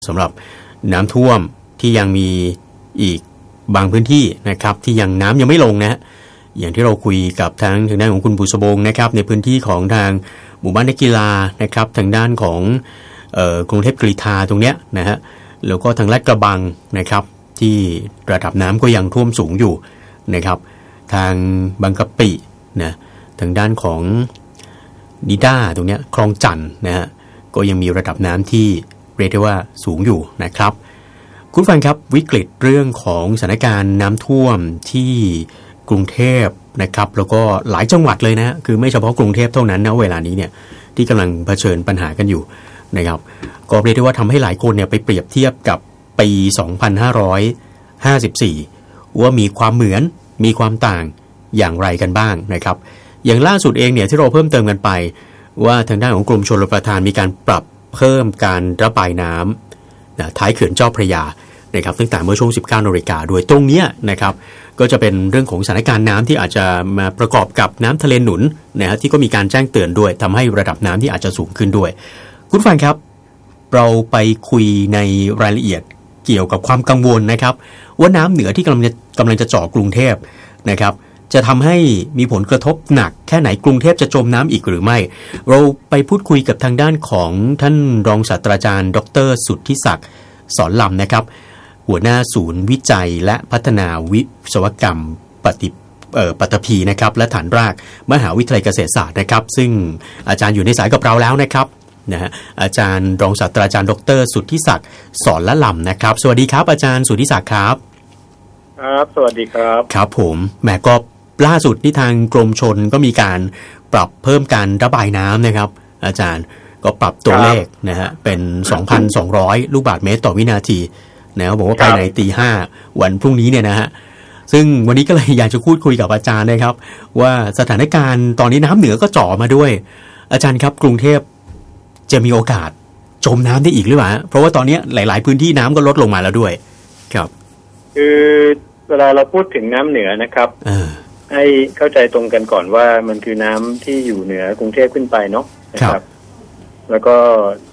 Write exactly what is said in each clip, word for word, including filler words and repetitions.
สำหรับน้ำท่วมที่ยังมีอีกบางพื้นที่นะครับที่ยังน้ำยังไม่ลงนะอย่างที่เราคุยกับทางทางด้านของคุณบุษบงนะครับในพื้นที่ของทางหมู่บ้านนักกีฬานะครับทางด้านของเอ่อกรุงเทพกรีฑาตรงเนี้ยนะฮะแล้วก็ทางลาดกระบังนะครับที่ระดับน้ำก็ยังท่วมสูงอยู่นะครับทางบางกะปินะทางด้านของนิด้าตรงเนี้ยคลองจันทน์นะฮะก็ยังมีระดับน้ำที่เรียกได้ว่าสูงอยู่นะครับคุณฟังครับวิกฤตเรื่องของสถานการณ์น้ำท่วมที่กรุงเทพนะครับแล้วก็หลายจังหวัดเลยนะคือไม่เฉพาะกรุงเทพเท่านั้นนะเวลานี้เนี่ยที่กำลังเผชิญปัญหากันอยู่นะครับก็เรียกได้ว่าทำให้หลายคนเนี่ยไปเปรียบเทียบกับปีสองพันห้าร้อยห้าสิบสี่ว่ามีความเหมือนมีความต่างอย่างไรกันบ้างนะครับอย่างล่าสุดเองเนี่ยที่เราเพิ่มเติมกันไปว่าทางด้านของกรมชลประทานมีการปรับเพิ่มการระบายน้ำนะท้ายเขื่อนเจ้าพระยานะครับตั้งแต่เมื่อช่วงสิบเก้านาฬิกาด้วยตรงนี้นะครับก็จะเป็นเรื่องของสถานการณ์น้ำที่อาจจะมาประกอบกับน้ำทะเลหนุนนะฮะที่ก็มีการแจ้งเตือนด้วยทำให้ระดับน้ำที่อาจจะสูงขึ้นด้วยคุณฟังครับเราไปคุยในรายละเอียดเกี่ยวกับความกังวลนะครับว่าน้ำเหนือที่กำลังจะกำลังจะเจาะกรุงเทพนะครับจะทำให้มีผลกระทบหนักแค่ไหนกรุงเทพจะจมน้ำอีกหรือไม่เราไปพูดคุยกับทางด้านของท่านรองศาสตราจารย์ดรสุทธิศักดิ์สอนลำนะครับหัวหน้าศูนย์วิจัยและพัฒนาวิศวกรรมปฏิเอ่อปฐพีนะครับและฐานรากมหาวิทยาลัยเกษตรศาสตร์นะครับซึ่งอาจารย์อยู่ในสายกับเราแล้วนะครับนะฮะอาจารย์รองศาสตราจารย์ดรสุทธิศักดิ์สอนละลำนะครับสวัสดีครับอาจารย์สุทธิศักดิ์ครับครับสวัสดีครับครับผมแหมก็ล่าสุดที่ทางกรมชลก็มีการปรับเพิ่มการระบายน้ำนะครับอาจารย์ก็ปรับตัวเลขนะฮะเป็น สองพันสองร้อย ลูกบาศก์เมตรต่อวินาทีนะบอกว่าภายในตีห้าวันพรุ่งนี้เนี่ยนะฮะซึ่งวันนี้ก็เลยอยากจะพูดคุยกับอาจารย์นะครับว่าสถานการณ์ตอนนี้น้ำเหนือก็จ่อมาด้วยอาจารย์ครับกรุงเทพจะมีโอกาสจมน้ำได้อีกหรือเปล่าเพราะว่าตอนนี้หลายๆพื้นที่น้ำก็ลดลงมาแล้วด้วยครับคือเวลาเราพูดถึงน้ำเหนือนะครับให้เข้าใจตรงกันก่อนว่ามันคือน้ำที่อยู่เหนือกรุงเทพขึ้นไปเนาะนะครับแล้วก็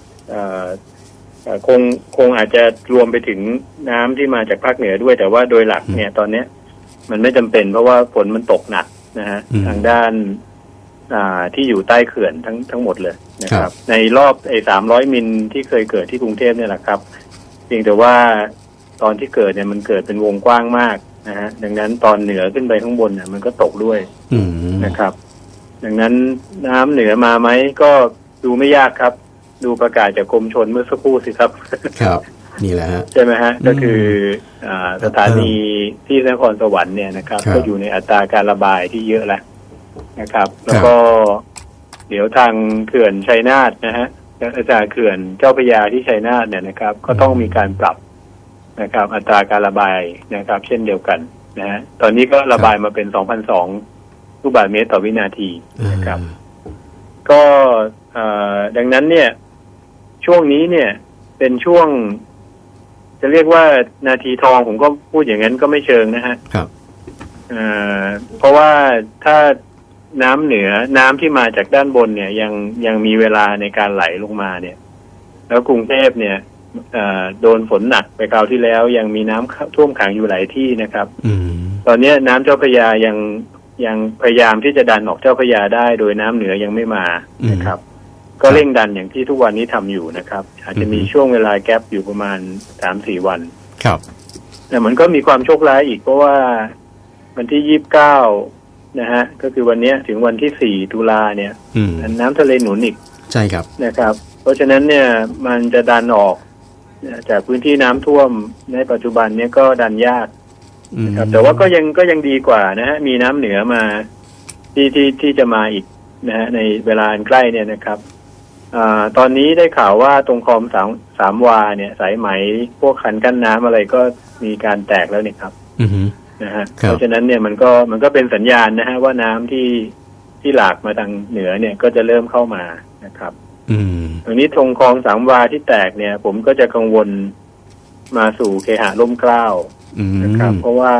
คงคงอาจจะรวมไปถึงน้ำที่มาจากภาคเหนือด้วยแต่ว่าโดยหลักเนี่ยตอนนี้มันไม่จำเป็นเพราะว่าฝนมันตกหนักนะฮะทางด้านที่อยู่ใต้เขื่อนทั้งทั้งหมดเลยนะครับในรอบไอ้สามร้อยมิลที่เคยเกิดที่กรุงเทพเนี่ยแหละครับเพียงแต่ว่าตอนที่เกิดเนี่ยมันเกิดเป็นวงกว้างมากนะฮะดังนั้นตอนเหนือขึ้นไปข้างบนเนี่ยมันก็ตกด้วยนะครับดังนั้นน้ำเหนือมาไหมก็ดูไม่ยากครับดูประกาศจากกรมชลเมื่อสักครู่สิครับครับนี่แหละฮะใช่ไหมฮะก็คือสถานีที่นครสวรรค์เนี่ยนะครับก็อยู่ในอัตราการระบายที่เยอะแล้วนะครับแล้วก็เดี๋ยวทางเขื่อนชัยนาทนะฮะอาจารย์เขื่อนเจ้าพระยาที่ชัยนาทเนี่ยนะครับก็ต้องมีการปรับนะครับอัตราการระบายนะครับเช่นเดียวกันนะฮะตอนนี้ก็ระบายมาเป็น สองพันสองร้อย ลูกบาศก์เมตรต่อวินาทีนะครับก็ดังนั้นเนี่ยช่วงนี้เนี่ยเป็นช่วงจะเรียกว่านาทีทองผมก็พูดอย่างนั้นก็ไม่เชิงนะฮะครับเพราะว่าถ้าน้ำเหนือน้ำที่มาจากด้านบนเนี่ยยังยังมีเวลาในการไหลลงมาเนี่ยแล้วกรุงเทพเนี่ยโดนฝนหนักไปคราวที่แล้วยังมีน้ำท่วมขังอยู่หลายที่นะครับตอนนี้น้ำเจ้าพระยายังยังพยายามที่จะดันออกเจ้าพระยาได้โดยน้ำเหนือยังไม่มานะครับก็เร่งดันอย่างที่ทุกวันนี้ทำอยู่นะครับอาจจะมีช่วงเวลาแกปอยู่ประมาณ สามถึงสี่ วันครับแต่มันก็มีความโชคร้ายอีกเพราะว่าวันที่ยี่สิบเก้านะฮะก็คือวันนี้ถึงวันที่สี่ตุลาเนี่ยน้ำทะเลหนุนอีกใช่ครับนะครับเพราะฉะนั้นเนี่ยมันจะดันออกจากพื้นที่น้ำท่วมในปัจจุบันเนี่ยก็ดันยากนะครับแต่ว่าก็ยังก็ยังดีกว่านะฮะมีน้ำเหนือมาที่ที่ที่จะมาอีกนะฮะในเวลาอันใกล้เนี่ยนะครับอ่าตอนนี้ได้ข่าวว่าตรงคลองสามสามวาเนี่ยสายไหมพวกคันกั้นน้ำอะไรก็มีการแตกแล้วนี่ครับนะฮะเพราะฉะนั้นเนี่ยมันก็มันก็เป็นสัญญาณนะฮะว่าน้ำที่ที่หลากมาทางเหนือเนี่ยก็จะเริ่มเข้ามานะครับตรงนี้ตรงคลองสามวาที่แตกเนี่ยผมก็จะกังวลมาสู่เคหะร่มเกล้านะครับเพราะว่า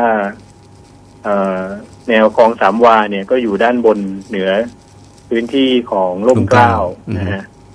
แนวคลองสามวาเนี่ยก็อยู่ด้านบนเหนือพื้นที่ของร่มเกล้านะฮะ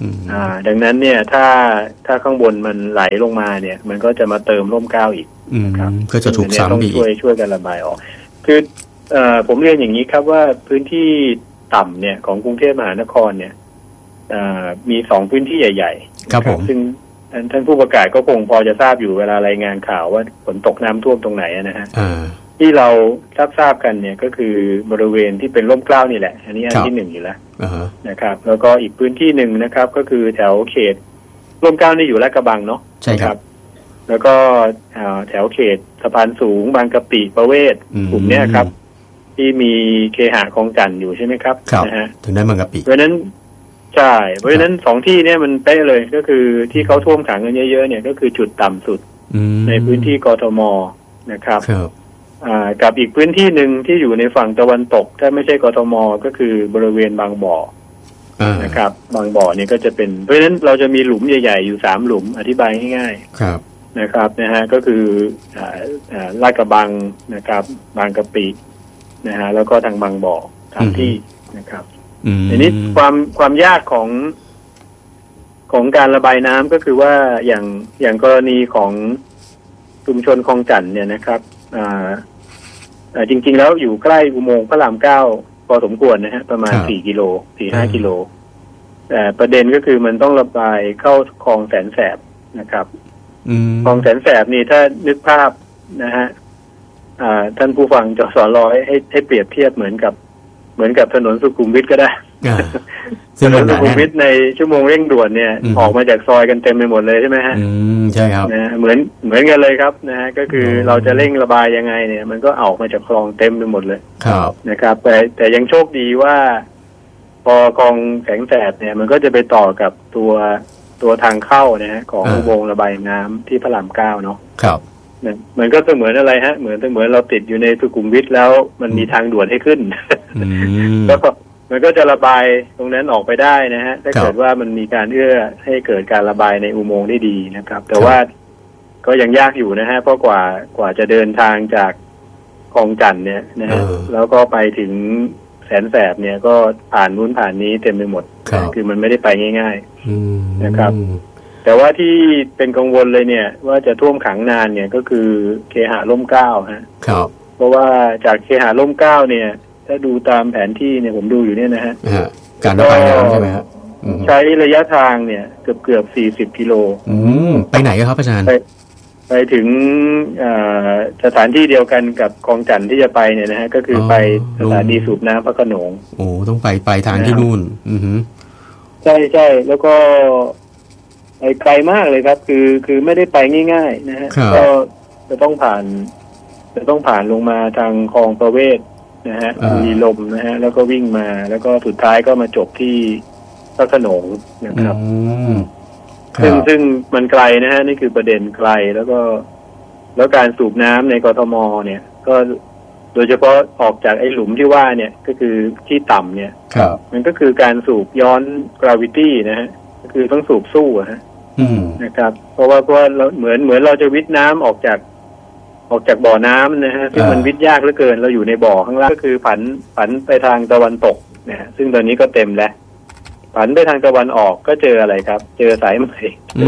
อ่าดังนั้นเนี่ยถ้าถ้าข้างบนมันไหลลงมาเนี่ยมันก็จะมาเติมร่มเกล้าอีกนะครับก็จะถูกซ้ำอีกช่วยช่วยกันระบายออกคือเอ่อผมเรียนอย่างนี้ครับว่าพื้นที่ต่ำเนี่ยของกรุงเทพมหานครเนี่ยมีสองพื้นที่ใหญ่ๆครับผมซึ่งท่านผู้ประกาศก็คงพอจะทราบอยู่เวลารายงานข่าวว่าฝนตกน้ำท่วมตรงไหนนะฮะที่เราทราบทราบกันเนี่ยก็คือบริเวณที่เป็นร่มเกล้านี่แหละอันนี้อันที่หนึ่งอยู่แล้วนะครับแล้วก็อีกพื้นที่หนึ่งนะครับก็คือแถวเขตร่มเกล้านี่อยู่ลาดกระบังเนาะใช่ครับแล้วก็แถวเขตสะพานสูงบางกะปิประเวศกลุ่มนี้ครับที่มีเคหะคลองจันทร์อยู่ใช่ไหมครับนะฮะถึงได้บางกะปิเพราะนั้นใช่เพราะฉะนั้นสองที่เนี่ยมันเป๊ะเลยก็คือที่เขาท่วมขังกันเยอะๆเนี่ยก็คือจุดต่ำสุดในพื้นที่กทมนะครับกับอีกพื้นที่หนึ่งที่อยู่ในฝั่งตะวันตกถ้าไม่ใช่กทมก็คือบริเวณบางบ่อนะครับบางบ่อเนี่ยก็จะเป็นเพราะฉะนั้นเราจะมีหลุมใหญ่ๆอยู่สามหลุมอธิบายง่ายๆนะครับนะฮะก็คือลาดกระบังนะครับบางกะปินะฮะแล้วก็ทางบางบ่อสามที่นะครับอันนี้ความความยากของของการระบายน้ำก็คือว่าอย่างอย่างกรณีของชุมชนคลองจันทน์เนี่ยนะครับอ่าจริงๆแล้วอยู่ใกล้อุโมงค์พระรามเก้าพอสมควรนะฮะประมาณสี่กิโลสี่ห้ากิโลแต่ประเด็นก็คือมันต้องระบายเข้าคลองแสนแสบนะครับคลองแสนแสบนี่ถ้านึกภาพนะฮะท่านผู้ฟังจสรให้ให้เปรียบเทียบเหมือนกับเหมือนกับถนนสุขุมวิทก็ได้ถนนสุขุมวิทในชั่วโมงเร่งด่วนเนี่ยออกมาจากซอยกันเต็มไปหมดเลยใช่ไหมฮะใช่ครับนะเหมือนเหมือนกันเลยครับนะฮะก็คือเราจะเร่งระบายยังไงเนี่ยมันก็ออกมาจากคลองเต็มไปหมดเลยครับนะครับแต่แต่ยังโชคดีว่าพอคลองแสงแสบเนี่ยมันก็จะไปต่อกับตัวตัวทางเข้านะฮะของอุโมงค์ระบายน้ำที่พระรามเก้าเนาะครับมันก็เสมือนอะไรฮะเหมือนเหมือนเราติดอยู่ในสุขุมวิทแล้วมันมีทางด่วนให้ขึ้นแล้วก็มันก็จะระบายตรงนั้นออกไปได้นะฮะถ้าเกิดว่ามันมีการเอื้อให้เกิดการระบายในอุโมงค์ได้ดีนะครับแต่ว่าก็ยังยากอยู่นะฮะเพราะกว่ากว่าจะเดินทางจากคลองจันทน์เนี่ยนะฮะแล้วก็ไปถึงแสนแสบเนี่ยก็ผ่านนู้นผ่านนี้เต็มไปหมดคือมันไม่ได้ไปง่ายๆนะครับแต่ว่าที่เป็นกังวลเลยเนี่ยว่าจะท่วมขังนานเนี่ยก็คือเคหะร่มเกล้าฮะครับเพราะว่าจากเคหะร่มเกล้าเนี่ยถ้าดูตามแผนที่เนี่ยผมดูอยู่เนี่ยนะฮะการระบายน้ำใช่ไหมครับใช้ระยะทางเนี่ยเกือบเกือบสี่สิบกิโลอืมไปไหนครับอาจารย์ไปไปถึงสถานที่เดียวกันกับคลองจันทน์ที่จะไปเนี่ยนะฮะก็คือไปสถานีสูบน้ำพระโขนงโอ้ต้องไปไปทางที่นู่นอือฮึใช่ใช่แล้วก็ไปไกลมากเลยครับคือคือไม่ได้ไปง่ายๆนะฮะก็จะต้องผ่านจะต้องผ่านลงมาทางคลองประเวศนะฮะมีลมนะฮะแล้วก็วิ่งมาแล้วก็สุดท้ายก็มาจบที่พระโขนงนะครับซึ่งซึ่งมันไกลนะฮะนี่คือประเด็นไกลแล้วก็แล้วการสูบน้ำในกทมเนี่ยก็โดยเฉพาะออกจากไอ้หลุมที่ว่าเนี่ยก็คือที่ต่ำเนี่ยมันก็คือการสูบย้อนกราวิตี้นะฮะก็คือต้องสูบสู้อะฮะนะครับเพราะว่าเพราะว่าเราเหมือนเหมือนเราจะวิทน้ำออกจากออกจากบ่อน้ำนะฮะซึ่งมันวิทยากเหลือเกินเราอยู่ในบ่อข้างล่างก็คือผันผันไปทางตะวันตกนะฮะซึ่งตอนนี้ก็เต็มแล้วผันไปทางตะวันออกก็เจออะไรครับเจอสายใหม่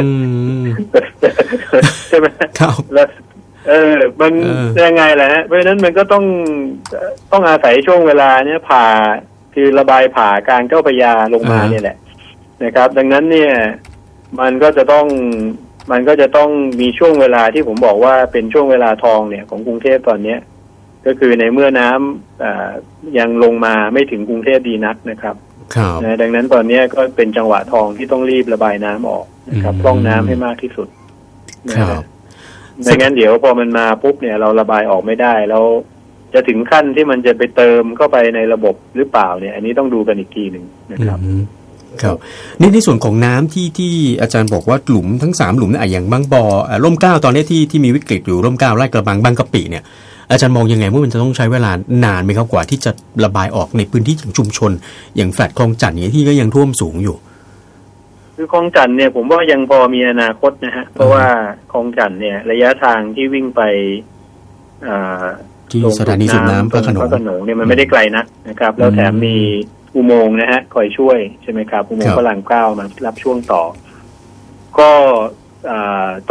ใช่ไหมครับแล้วเออมันยังไงแหละฮะเพราะฉะนั้นมันก็ต้องต้องอาศัยช่วงเวลาเนี้ยผ่าคือระบายผ่าการเจ้าพระยาลงมาเนี่ยแหละนะครับดังนั้นเนี่ยมันก็จะต้องมันก็จะต้องมีช่วงเวลาที่ผมบอกว่าเป็นช่วงเวลาทองเนี่ยของกรุงเทพตอนนี้ก็คือในเมื่อน้ำยังลงมาไม่ถึงกรุงเทพดีนักนะครับนะดังนั้นตอนนี้ก็เป็นจังหวะทองที่ต้องรีบระบายน้ำออกนะครับพร่องน้ำให้มากที่สุดนะครับไม่งั้นเดี๋ยวพอมันมาปุ๊บเนี่ยเราระบายออกไม่ได้แล้วจะถึงขั้นที่มันจะไปเติมเข้าไปในระบบหรือเปล่าเนี่ยอันนี้ต้องดูกันอีกทีหนึ่งนะครับครับนี่ในส่วนของน้ำที่ที่อาจารย์บอกว่าหลุมทั้งสามหลุมเนี่ยอย่างบางบ่อร่มเกล้าตอนนี้ที่ที่มีวิกฤตอยู่ร่มเกล้าลาดกระบังบางกะปิเนี่ยอาจารย์มองยังไงว่ามันจะต้องใช้เวลานานไหมครับกว่าที่จะระบายออกในพื้นที่ของชุมชนอย่างแฟลตคลองจันทน์เนี่ยที่ก็ยังท่วมสูงอยู่คือคลองจันทน์เนี่ยผมว่ายังพอมีอนาคตนะฮะเพราะว่าคลองจันทน์เนี่ยระยะทางที่วิ่งไปที่สถานีสูบน้ำพระโขนงเนี่ยมันไม่ได้ไกลนักนะครับแล้วแถมมีอุโมงค์นะฮะคอยช่วยใช่ไหมครับอุโมงครัค์บพระรามเก้ามารับช่วงต่อก็อ่า